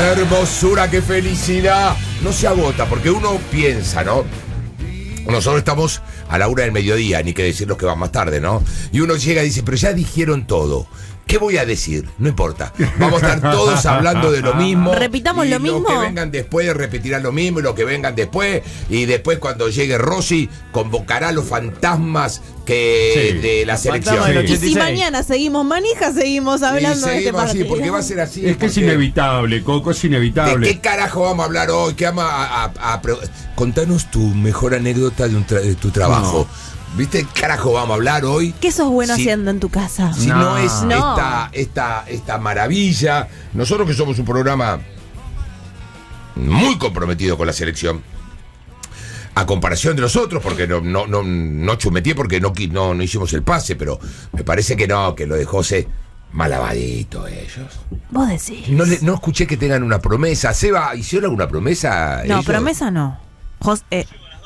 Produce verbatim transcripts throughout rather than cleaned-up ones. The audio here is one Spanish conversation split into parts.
hermosura, qué felicidad. No se agota, porque uno piensa, ¿no? Nosotros estamos a la una del mediodía, ni que decir los que van más tarde, ¿no? Y uno llega y dice, pero ya dijeron todo. ¿Qué voy a decir? No importa. Vamos a estar todos hablando de lo mismo. Repitamos y lo mismo. Los que vengan después repetirán lo mismo, y los que vengan después. Y después, cuando llegue Rossi, convocará a los fantasmas que Sí. de la selección. Y si mañana seguimos manija, seguimos hablando Y de este seguimos así, partido. porque va a ser así. Es que es porque- inevitable, Coco, es ¿De inevitable. qué carajo vamos a hablar hoy? ¿Qué vamos a, a- a pre- Contanos tu mejor anécdota de, un tra- de tu trabajo. ¿Viste qué carajo vamos a hablar hoy? ¿Qué sos bueno Si- haciendo en tu casa? Si no, No. es No. Esta, esta, esta maravilla. Nosotros que somos un programa muy comprometido con la selección, a comparación de los otros, porque no, no, no, no chumeteé porque no, qui- no, no hicimos el pase, pero me parece que no, que lo de José, malavadito ellos. Vos decís. No, le- no escuché que tengan una promesa. Seba, ¿hicieron alguna promesa? No, ellos? promesa no. Jos- eh,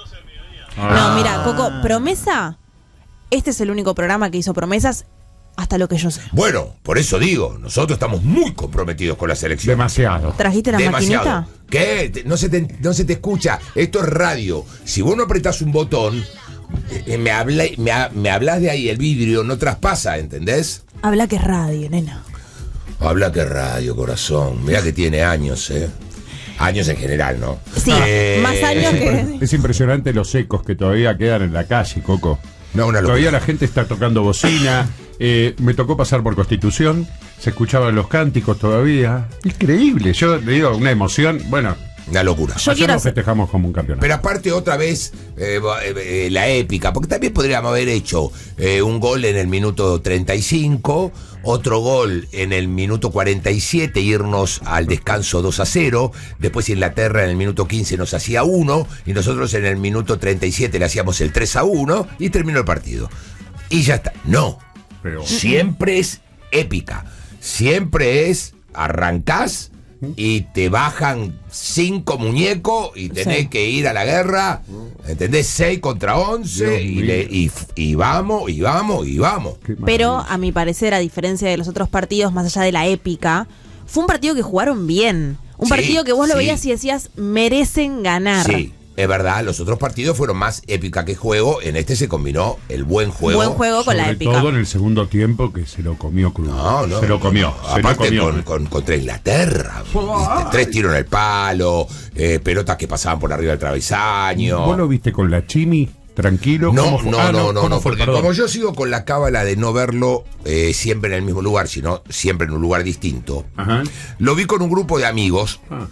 Ah. No, mira, Coco, promesa. Este es el único programa que hizo promesas hasta lo que yo sé. Bueno, por eso digo, nosotros estamos muy comprometidos con la selección. Demasiado. ¿Trajiste la Demasiado. maquinita? ¿Qué? Te- No se, te, no se te escucha. Esto es radio. Si vos no apretás un botón, eh, me, habla, me, ha- me hablas de ahí, el vidrio no traspasa, ¿entendés? Habla que es radio, nena. Habla que radio, corazón. Mirá que tiene años, ¿eh? Años en general, ¿no? Sí, Eh, más años que... Es impresionante los ecos que todavía quedan en la calle, Coco. No, una locura. Todavía la gente está tocando bocina. Eh, me tocó pasar por Constitución. Se escuchaban los cánticos todavía. Increíble. Yo le digo, una emoción. Bueno, Una locura. Yo ayer quiero lo hacer- festejamos como un campeonato. Pero aparte otra vez eh, eh, la épica, porque también podríamos haber hecho eh, un gol en el minuto treinta y cinco, otro gol en el minuto cuarenta y siete, irnos al descanso dos a cero, después Inglaterra en el minuto quince nos hacía uno, y nosotros en el minuto treinta y siete le hacíamos el tres a uno, y terminó el partido. Y ya está. No, Pero- siempre es épica, siempre es, arrancás y te bajan cinco muñecos y tenés Sí. que ir a la guerra, ¿entendés? Seis contra once Dios y, mío. le- y, y vamos, y vamos, y vamos. Qué Pero, maravilla. a mi parecer, a diferencia de los otros partidos, más allá de la épica, fue un partido que jugaron bien. Un Sí, partido que vos lo sí. veías y decías, merecen ganar. Sí, es verdad, los otros partidos fueron más épica que juego, en este se combinó el buen juego. Buen juego con la Sobre épica. todo en el segundo tiempo que se lo comió crudo. No, no. se lo comió. no, se lo aparte comió. con, con- contra Inglaterra. ¿viste? Tres tiros en el palo, eh, pelotas que pasaban por arriba del travesaño. ¿Vos lo viste con la Chimi? Tranquilo. No, ¿Cómo fue? no, Ah, no, no, ¿cómo no, fue? porque Perdón. como yo sigo con la cábala de no verlo eh, siempre en el mismo lugar, sino siempre en un lugar distinto, Ajá. lo vi con un grupo de amigos Ah.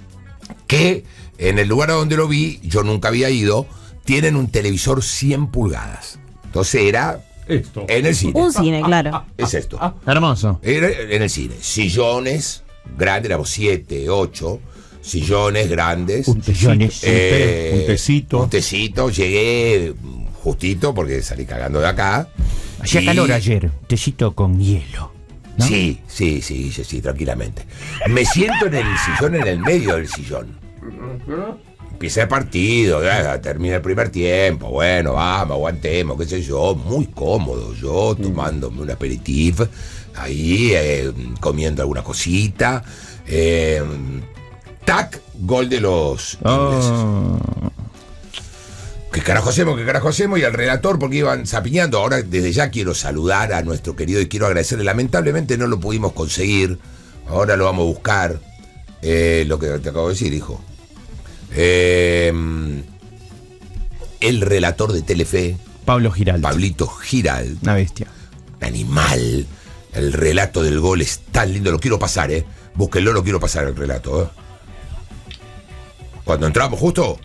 que en el lugar a donde lo vi, yo nunca había ido, tienen un televisor cien pulgadas. Entonces era Esto. en el cine. Un cine, claro. Es esto. Hermoso. Era en el cine. Sillones grandes, éramos siete, ocho. Sillones grandes. Un sillones, un té, un tecito. Un tecito. Llegué justito porque salí cagando de acá. Hacía Y- calor ayer. Tecito con hielo. ¿no? Sí, sí, sí, sí, sí, tranquilamente. Me siento en el sillón, en el medio del sillón. Empieza el partido, ya, termina el primer tiempo, bueno, vamos, aguantemos, qué sé yo, muy cómodo, yo tomándome un aperitif, ahí eh, comiendo alguna cosita, eh, tac, gol de los ingleses. Oh. ¿Qué carajo hacemos? ¿Qué carajo hacemos? Y al relator, porque iban zapiñando. Ahora, desde ya quiero saludar a nuestro querido y quiero agradecerle. Lamentablemente no lo pudimos conseguir. Ahora lo vamos a buscar. Eh, lo que te acabo de decir, hijo. Eh, el relator de Telefe, Pablo Giraldo. Pablito Giral, Una bestia. animal. El relato del gol es tan lindo. Lo quiero pasar, ¿eh? Búsquenlo, lo quiero pasar el relato, ¿eh? Cuando entramos justo...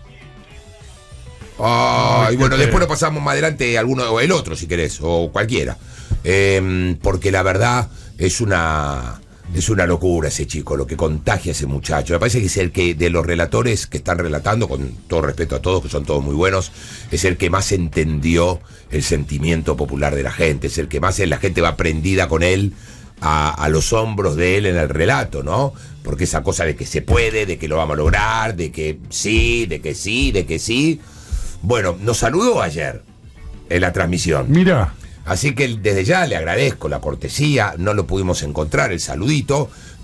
Ay, bueno, después lo pasamos más adelante alguno o el otro si querés, o cualquiera. Eh, porque la verdad es una es una locura ese chico, lo que contagia ese muchacho. Me parece que es el que, de los relatores que están relatando, con todo respeto a todos, que son todos muy buenos, es el que más entendió el sentimiento popular de la gente, es el que más la gente va prendida con él a, a los hombros de él en el relato, ¿no? Porque esa cosa de que se puede, de que lo vamos a lograr, de que sí, de que sí, de que sí. Bueno, nos saludó ayer en la transmisión. Mira. Así que desde ya le agradezco la cortesía, no lo pudimos encontrar, el saludito,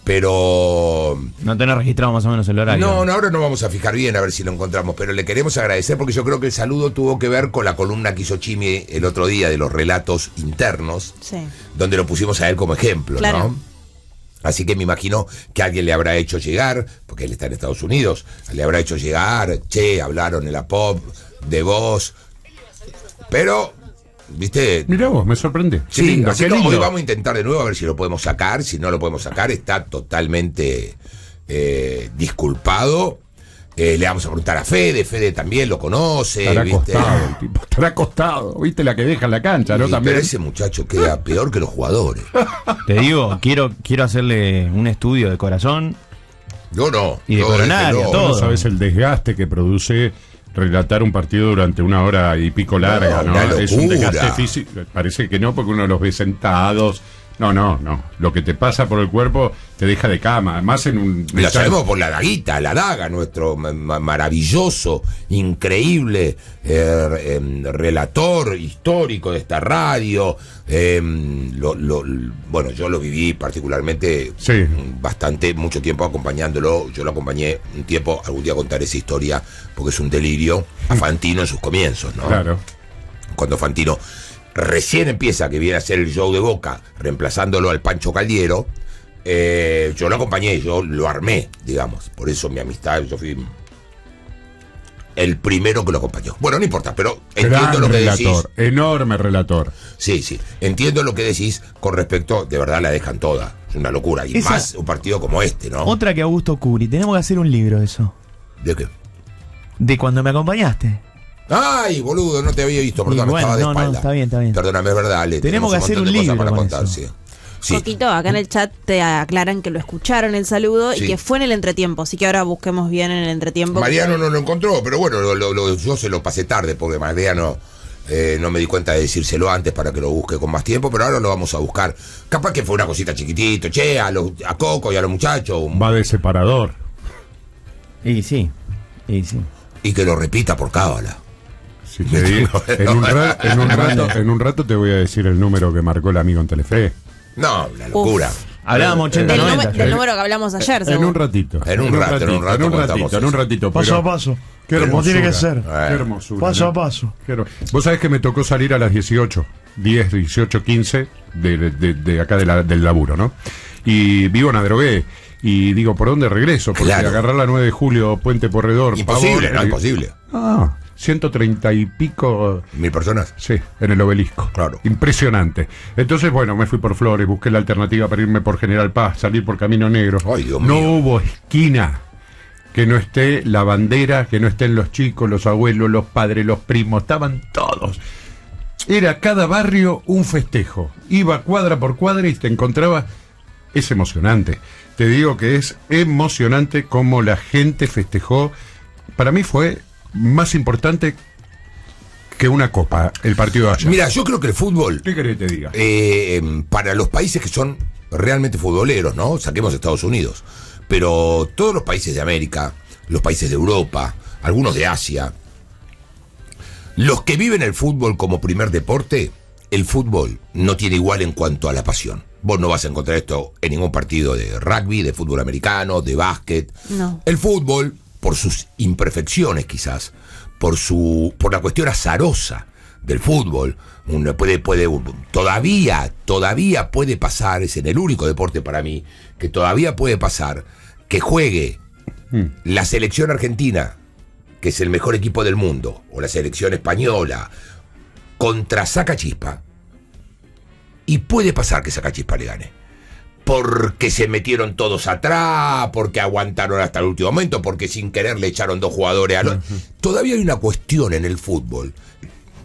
pero... No tenés registrado más o menos el horario. No, no, ahora no vamos a fijar bien a ver si lo encontramos, pero le queremos agradecer porque yo creo que el saludo tuvo que ver con la columna que hizo Chimi el otro día de los relatos internos, Sí. donde lo pusimos a él como ejemplo, Claro. ¿no? Así que me imagino que alguien le habrá hecho llegar, porque él está en Estados Unidos, le habrá hecho llegar, che, hablaron en la pop, de vos, pero, viste... Mirá vos, me sorprende. Sí, Qué lindo, así qué que lindo. hoy vamos a intentar de nuevo a ver si lo podemos sacar. Si no lo podemos sacar, está totalmente eh, disculpado. Eh, le vamos a preguntar a Fede, Fede también lo conoce. Estará ¿viste? acostado, el tipo, estará acostado. ¿Viste la que deja en la cancha, no? Sí, También. pero ese muchacho queda peor que los jugadores. Te digo, quiero, quiero hacerle un estudio de corazón. Yo no. Y de yo coronaria, desde luego. todo. No sabes el desgaste que produce relatar un partido durante una hora y pico larga, No, ¿no? una Es un locura. desgaste físico. Parece que no, porque uno los ve sentados. No, no, no. Lo que te pasa por el cuerpo te deja de cama. Además en un... La sabemos por la daguita, la daga, nuestro ma- ma- maravilloso, increíble eh, eh, relator histórico de esta radio. Eh, lo- lo- bueno, yo lo viví particularmente Sí. bastante, mucho tiempo acompañándolo. Yo lo acompañé un tiempo, algún día contaré esa historia, porque es un delirio, a Fantino en sus comienzos, ¿no? Claro. Cuando Fantino recién empieza, que viene a hacer el show de Boca, reemplazándolo al Pancho Caldiero, eh, yo lo acompañé, yo lo armé, digamos. Por eso mi amistad, yo fui el primero que lo acompañó. Bueno, no importa, pero entiendo Gran lo que relator, decís. enorme relator. Sí, sí, entiendo lo que decís con respecto, de verdad la dejan toda. Es una locura. Y Esa- más un partido como este, ¿no? Otra que Augusto Curi. Tenemos que hacer un libro de eso. ¿De qué? De cuando me acompañaste. Ay, boludo, no te había visto, perdón, Y bueno, estaba de no, no, espalda. está bien, está bien. Perdóname, es verdad, Ale. Tenemos que hacer montón un de cosas libro para con contar, eso. sí. Sí. Coquito, acá en el chat te aclaran que lo escucharon el saludo Sí. y que fue en el entretiempo, así que ahora busquemos bien en el entretiempo. Mariano no lo encontró, pero bueno, lo- lo- lo- yo se lo pasé tarde porque Mariano eh, no me di cuenta de decírselo antes para que lo busque con más tiempo, pero ahora lo vamos a buscar. Capaz que fue una cosita chiquitito, che, a, los- a Coco y a los muchachos, un- Va de separador. Y sí, y sí. y que lo repita por cábala. Si te digo, en, un ra- en un rato, en un rato te voy a decir el número que marcó el amigo en Telefe. No, una locura. Hablábamos ochenta Del, noventa. nume- del número que hablamos ayer, En seguro. un ratito. En un rato, en un rato En un contamos ratito, en un eso. ratito. Paso pero- a paso. Qué Como hermosura. tiene que ser. Qué hermosura. Paso ¿no? a paso. Qué her- Vos sabés que me tocó salir a las dieciocho, diez, dieciocho, quince de, de, de acá de la- del laburo, ¿no? Y vivo en Adrogué. Y digo, ¿por dónde regreso? Porque Claro. agarrar la nueve de julio, Puente Porredor. Imposible, Pavón, no, eh, imposible. Ah, ciento treinta y pico. Mil personas. Sí, en el obelisco. Claro. Impresionante. Entonces, bueno, me fui por Flores, busqué la alternativa para irme por General Paz, salir por Camino Negro. Ay, Dios no mío. hubo esquina que no esté la bandera, que no estén los chicos, los abuelos, los padres, los primos, estaban todos. Era cada barrio un festejo. Iba cuadra por cuadra y te encontraba. Es emocionante. Te digo que es emocionante cómo la gente festejó. Para mí fue más importante que una copa, el partido de ayer. Mira, yo creo que el fútbol, ¿Qué querés que te diga? eh, para los países que son realmente futboleros, ¿no? Saquemos Estados Unidos. Pero todos los países de América, los países de Europa, algunos de Asia, los que viven el fútbol como primer deporte, el fútbol no tiene igual en cuanto a la pasión. Vos no vas a encontrar esto en ningún partido de rugby, de fútbol americano, de básquet. No. El fútbol, por sus imperfecciones quizás, por su por la cuestión azarosa del fútbol, uno puede puede todavía todavía puede pasar, es en el único deporte para mí que todavía puede pasar que juegue la selección argentina, que es el mejor equipo del mundo, o la selección española contra Sacachispa, y puede pasar que Sacachispa le gane. Porque se metieron todos atrás, porque aguantaron hasta el último momento, porque sin querer le echaron dos jugadores al otro. Todavía hay una cuestión en el fútbol